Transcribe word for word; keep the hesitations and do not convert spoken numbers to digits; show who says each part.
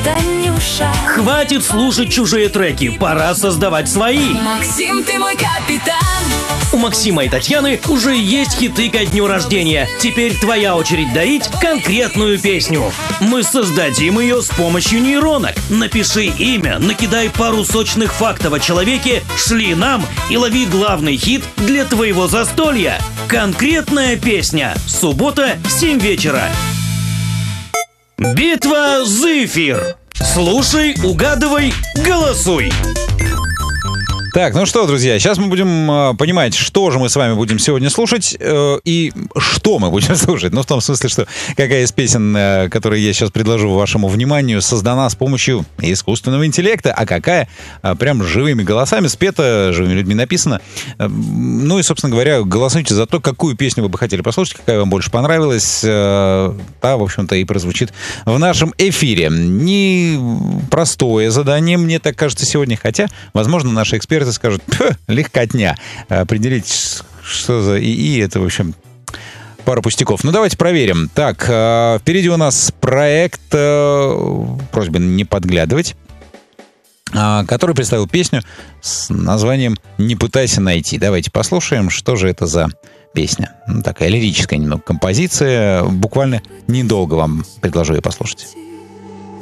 Speaker 1: Танюша.
Speaker 2: Хватит слушать чужие треки, пора создавать свои.
Speaker 1: Максим, ты мой капитан.
Speaker 2: У Максима и Татьяны уже есть хиты ко дню рождения. Теперь твоя очередь дарить конкретную песню. Мы создадим ее с помощью нейронок. Напиши имя, накидай пару сочных фактов о человеке, шли нам и лови главный хит для твоего застолья. Конкретная песня. Суббота, семь вечера. Битва за эфир. Слушай, угадывай, голосуй.
Speaker 3: Так, ну что, друзья, сейчас мы будем э, понимать, что же мы с вами будем сегодня слушать э, и что мы будем слушать. Ну, в том смысле, что какая из песен, э, которые я сейчас предложу вашему вниманию, создана с помощью искусственного интеллекта, а какая э, прям живыми голосами, спета, живыми людьми написана. Э, ну и, собственно говоря, голосуйте за то, какую песню вы бы хотели послушать, какая вам больше понравилась. Э, та, в общем-то, и прозвучит в нашем эфире. Непростое задание, мне так кажется, сегодня, хотя, возможно, наши эксперты скажут, легкотня. Определить, что за ИИ, это, в общем, пара пустяков. Ну, давайте проверим. Так, впереди у нас проект, просьба не подглядывать, который представил песню с названием «Не пытайся найти». Давайте послушаем, что же это за песня. Ну, такая лирическая немного композиция. Буквально недолго вам предложу ее послушать.